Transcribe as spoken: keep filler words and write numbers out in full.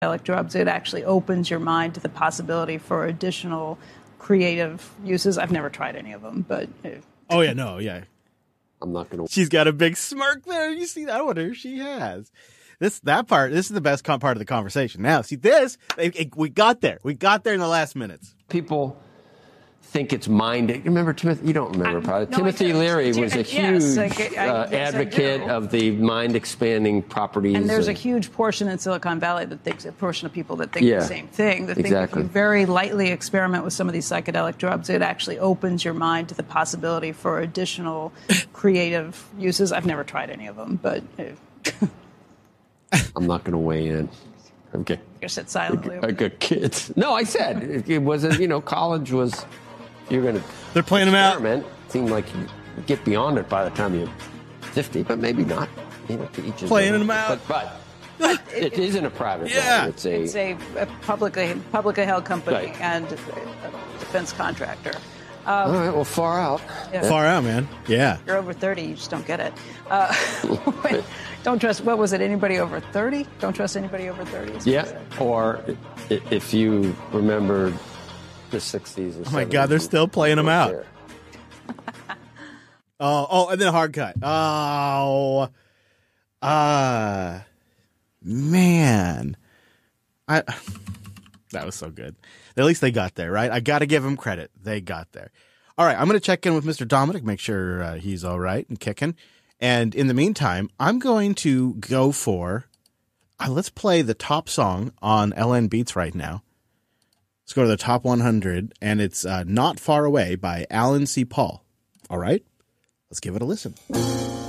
psychedelic drugs, it actually opens your mind to the possibility for additional creative uses. I've never tried any of them, but oh yeah, no, yeah. I'm not gonna. She's got a big smirk there. You see that? I wonder if she has. This that part. This is the best part of the conversation. Now, see this? It, it, we got there. We got there in the last minutes. People think it's mind. Remember Timothy? You don't remember, I'm, probably. no, Timothy Leary was a yes, huge I, I, uh, yes, advocate of the mind-expanding properties. And there's of, a huge portion in Silicon Valley that thinks a portion of people that think yeah, the same thing. That exactly. think if you very lightly experiment with some of these psychedelic drugs, it actually opens your mind to the possibility for additional creative uses. I've never tried any of them, but I'm not going to weigh in. Okay. You sit silently. I got kids. No, I said it, it wasn't. You know, college was. You're going to. They're playing them out. It seemed like you get beyond it by the time you're fifty, but maybe not. You know, to each his playing own. them out. But, but it, it isn't a private. Yeah, it's a. It's a, a publicly publicly held company right. and a defense contractor. Um, All right. Well, far out. Yeah. Far out, man. Yeah. You're over thirty. You just don't get it. Uh, don't trust. What was it? Anybody over thirty? Don't trust anybody over thirty. Yeah. Or if you remember the sixties. Oh my God, they're still playing them out. oh, oh, and then a hard cut. Oh, uh, man, I. That was so good. At least they got there, right? I got to give them credit. They got there. All right, I'm going to check in with Mister Dominic, make sure uh, he's all right and kicking. And in the meantime, I'm going to go for, uh, let's play the top song on L N Beats right now. Let's go to the top one hundred, and it's uh, Not Far Away by Alan C. Paul. All right, let's give it a listen.